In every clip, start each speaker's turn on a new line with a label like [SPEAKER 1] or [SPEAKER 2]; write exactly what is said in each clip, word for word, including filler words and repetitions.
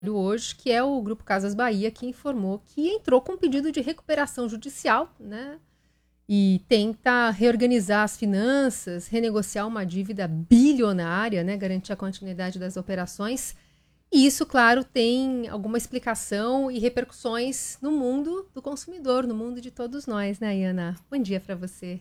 [SPEAKER 1] hoje, que é o Grupo Casas Bahia, que informou que entrou com um pedido de recuperação judicial, né? E tenta reorganizar as finanças, renegociar uma dívida bilionária, né? Garantir a continuidade das operações. E isso, claro, tem alguma explicação e repercussões no mundo do consumidor, no mundo de todos nós, né, Iana? Bom dia para você.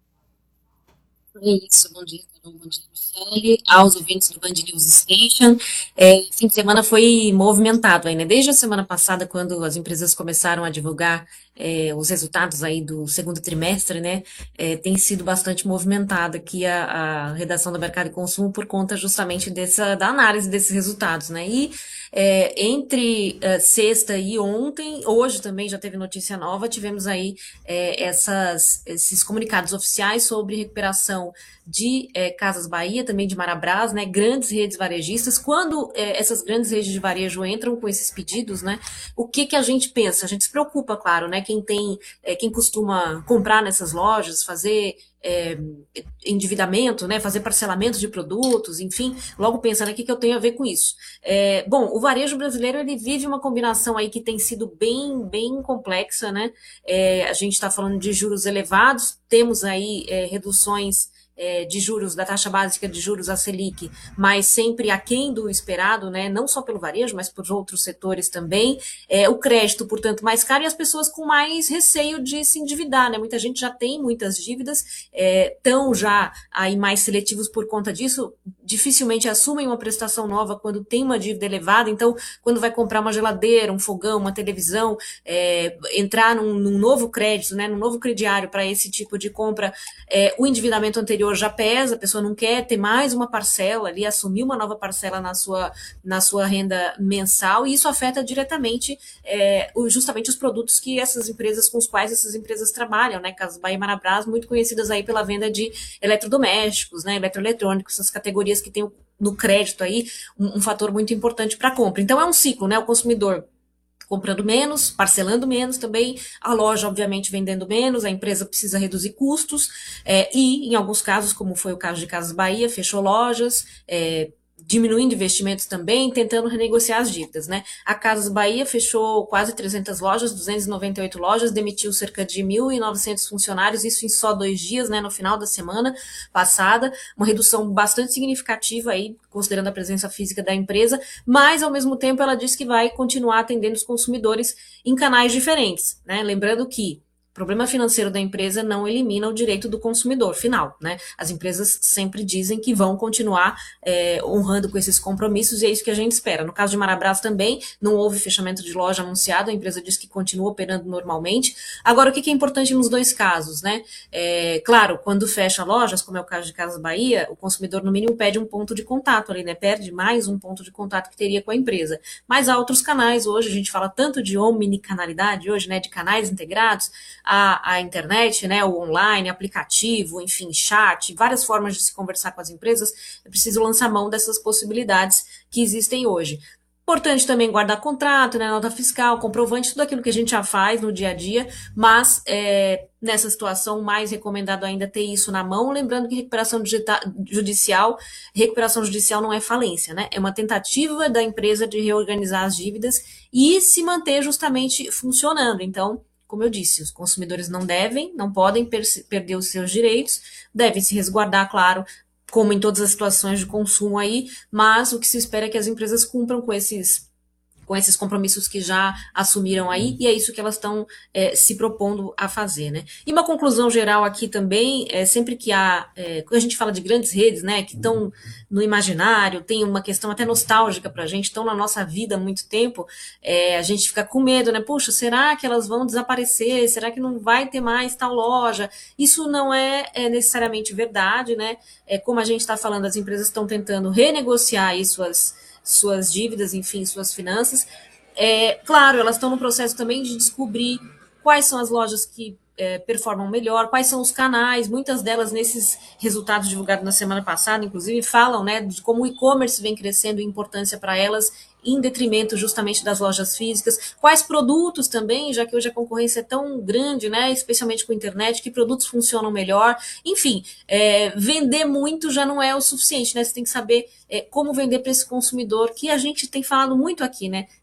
[SPEAKER 2] É isso, bom dia, Carol, bom dia, Michele, aos ouvintes do Band News Station. É, fim de semana foi movimentado aí, né? Desde a semana passada, quando as empresas começaram a divulgar é, os resultados aí do segundo trimestre, né? É, tem sido bastante movimentada aqui a, a redação do Mercado e Consumo por conta justamente dessa, da análise desses resultados, né? E é, entre é, sexta e ontem, hoje também já teve notícia nova, tivemos aí é, essas, esses comunicados oficiais sobre recuperação de é, Casas Bahia, também de Marabras, né, grandes redes varejistas. Quando é, essas grandes redes de varejo entram com esses pedidos, né, o que que a gente pensa? A gente se preocupa, claro, né, quem tem, é, quem costuma comprar nessas lojas, fazer é, endividamento, né, fazer parcelamento de produtos, enfim, logo pensa, né, o que, que eu tenho a ver com isso? É, bom, o varejo brasileiro, ele vive uma combinação aí que tem sido bem, bem complexa, né, é, a gente está falando de juros elevados, temos aí é, reduções é, de juros, da taxa básica de juros, a Selic, mas sempre aquém do esperado, né? Não só pelo varejo, mas por outros setores também. É, o crédito, portanto, mais caro e as pessoas com mais receio de se endividar, né? Muita gente já tem muitas dívidas, estão é, já aí mais seletivos por conta disso, dificilmente assumem uma prestação nova quando tem uma dívida elevada, então, quando vai comprar uma geladeira, um fogão, uma televisão, é, entrar num, num novo crédito, né, num novo crediário para esse tipo de compra, é, o endividamento anterior já pesa, a pessoa não quer ter mais uma parcela ali, assumir uma nova parcela na sua, na sua renda mensal, e isso afeta diretamente é, justamente os produtos que essas empresas, com os quais essas empresas trabalham, né, Casas Bahia e Marabras, muito conhecidas aí pela venda de eletrodomésticos, né, eletroeletrônicos, essas categorias que tem no crédito aí um, um fator muito importante para a compra. Então é um ciclo, né, o consumidor comprando menos, parcelando menos também, a loja, obviamente, vendendo menos, a empresa precisa reduzir custos, é, e, em alguns casos, como foi o caso de Casas Bahia, fechou lojas, é, diminuindo investimentos também, tentando renegociar as dívidas, né? A Casas Bahia fechou quase trezentas lojas, duzentas e noventa e oito lojas, demitiu cerca de mil e novecentos funcionários, isso em só dois dias, né, no final da semana passada, uma redução bastante significativa aí, considerando a presença física da empresa, mas, ao mesmo tempo, ela disse que vai continuar atendendo os consumidores em canais diferentes, né? Lembrando que o problema financeiro da empresa não elimina o direito do consumidor final, né? As empresas sempre dizem que vão continuar é, honrando com esses compromissos e é isso que a gente espera. No caso de Marabras também, não houve fechamento de loja anunciado, a empresa diz que continua operando normalmente. Agora, o que é importante nos dois casos, né? É, claro, quando fecha lojas, como é o caso de Casas Bahia, o consumidor no mínimo pede um ponto de contato ali, né? Perde mais um ponto de contato que teria com a empresa. Mas há outros canais hoje, a gente fala tanto de omnicanalidade hoje, né? De canais integrados, a, a internet, né, o online, aplicativo, enfim, chat, várias formas de se conversar com as empresas, é preciso lançar mão dessas possibilidades que existem hoje. Importante também guardar contrato, né, nota fiscal, comprovante, tudo aquilo que a gente já faz no dia a dia, mas é, nessa situação, mais recomendado ainda ter isso na mão, lembrando que recuperação judicial, recuperação judicial não é falência, né? É uma tentativa da empresa de reorganizar as dívidas e se manter justamente funcionando. Então, como eu disse, os consumidores não devem, não podem per perder os seus direitos, devem se resguardar, claro, como em todas as situações de consumo aí, mas o que se espera é que as empresas cumpram com esses com esses compromissos que já assumiram aí, e é isso que elas estão é, se propondo a fazer, né? E uma conclusão geral aqui também, é, sempre que há, é, quando a gente fala de grandes redes, né, que estão no imaginário, tem uma questão até nostálgica para a gente, estão na nossa vida há muito tempo, é, a gente fica com medo, né? Puxa, será que elas vão desaparecer? Será que não vai ter mais tal loja? Isso não é, é necessariamente verdade, né? É, como a gente está falando, as empresas estão tentando renegociar aí suas suas dívidas, enfim, suas finanças. É, claro, elas estão no processo também de descobrir quais são as lojas que é, performam melhor, quais são os canais, muitas delas nesses resultados divulgados na semana passada, inclusive, falam, né, de como o e-commerce vem crescendo em importância para elas, em detrimento justamente das lojas físicas, quais produtos também, já que hoje a concorrência é tão grande, né, especialmente com a internet, que produtos funcionam melhor, enfim, é, vender muito já não é o suficiente, né, você tem que saber é, como vender para esse consumidor, que a gente tem falado muito aqui, né,